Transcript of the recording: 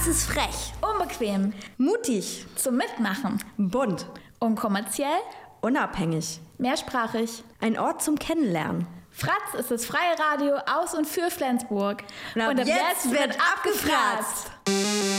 ist frech, Unbequem, Mutig, zum Mitmachen, bunt, unkommerziell, unabhängig. mehrsprachig. Ein Ort zum Kennenlernen. Fratz ist das freie Radio aus und für Flensburg. Und ab jetzt wird abgefratzt.